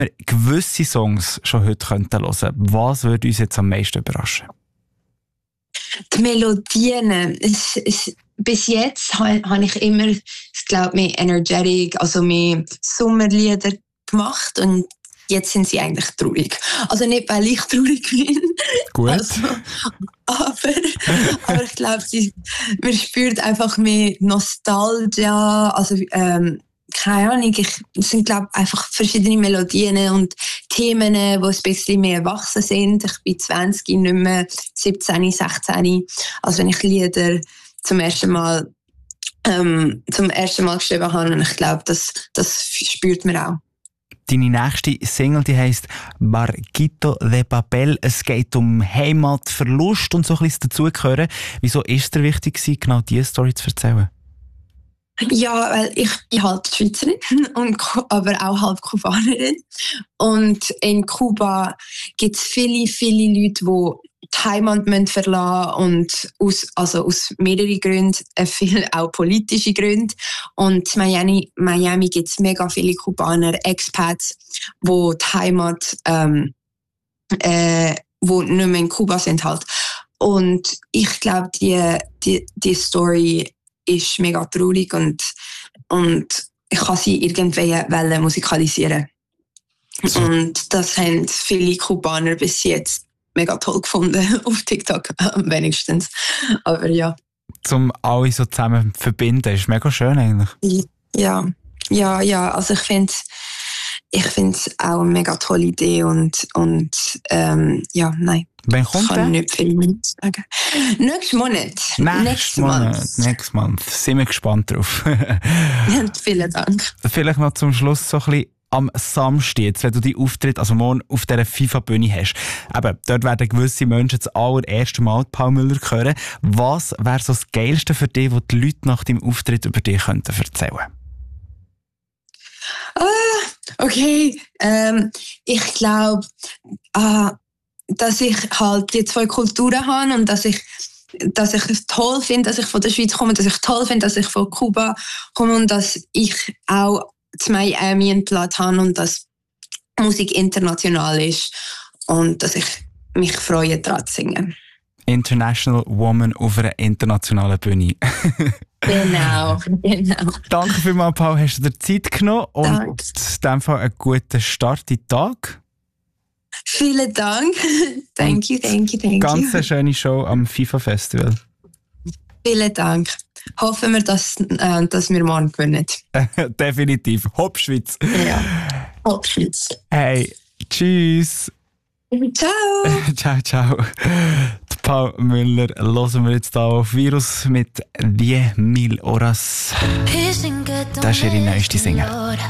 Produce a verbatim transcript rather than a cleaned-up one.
wir gewisse Songs schon heute könnten hören, was würde uns jetzt am meisten überraschen? Die Melodien. Es, es, bis jetzt habe ha ich immer, ich glaube, mehr energetic, also mehr Sommerlieder gemacht und jetzt sind sie eigentlich traurig. Also nicht, weil ich traurig bin. Gut. Also, aber, aber ich glaube, man spürt einfach mehr Nostalgia, also ähm, keine Ahnung, ich, es sind glaube einfach verschiedene Melodien und Themen, die ein bisschen mehr erwachsen sind. Ich bin zwanzig, nicht mehr siebzehn, sechzehn. Also wenn ich Lieder zum ersten Mal ähm, zum ersten Mal geschrieben habe, und ich glaube, das, das spürt man auch. Deine nächste Single, die heisst Barquito de Papel. Es geht um Heimatverlust und so ein bisschen dazugehören. Wieso ist es dir wichtig gewesen, genau diese Story zu erzählen? Ja, weil ich bin halt Schweizerin, und, aber auch halb Kubanerin. Und in Kuba gibt es viele, viele Leute, die die Heimat verlassen müssen und aus, also aus mehreren Gründen, äh, viel auch politische Gründe. Und in Miami, Miami gibt es mega viele Kubaner, Expats, die die Heimat, ähm, äh, wo nicht mehr in Kuba sind halt. Und ich glaube, die, die, die Story ist mega traurig und, und ich kann sie irgendwie musikalisieren. So. Und das haben viele Kubaner bis jetzt mega toll gefunden, auf TikTok am wenigstens. Aber ja. Zum alle so zusammen verbinden, ist mega schön eigentlich. Ja, ja, ja. Also ich finde ich finde es auch eine mega tolle Idee und, und ähm, ja, nein. Wann kommt ich kann nicht viel mehr sagen. Nächsten Monat. Nächsten Monat. Nächsten Monat. Sind wir gespannt drauf. Vielen Dank. Vielleicht noch zum Schluss so ein bisschen am Samstag, jetzt, wenn du die Auftritt, also morgen auf dieser FIFA-Bühne hast. Eben, dort werden gewisse Menschen das allererste Mal Paul Müller hören. Was wäre so das Geilste für dich, was die Leute nach deinem Auftritt über dich könnten erzählen? Ah, okay. Ähm, ich glaube, ah, dass ich halt die zwei Kulturen habe und dass ich dass ich es toll finde, dass ich von der Schweiz komme, dass ich toll finde, dass ich von Kuba komme und dass ich auch zu Miami einen Platz habe und dass Musik international ist und dass ich mich freue, daran zu singen. International Woman auf einer internationalen Bühne. Genau, genau. Danke vielmals, Paul, hast du dir Zeit genommen und Danke. in dem Fall einen guten Start in den Tag. Vielen Dank. Thank you, thank you, thank you. Ganz eine schöne Show am FIFA-Festival. Vielen Dank. Hoffen wir, dass, äh, dass wir morgen gewinnen. Definitiv. Hopp Schweiz. Ja, Hopp Schweiz. Hey, tschüss. Ciao. Ciao, ciao. Die Paul Müller hören wir jetzt hier auf Virus mit «Diez mil horas». Das ist ihre neueste Single.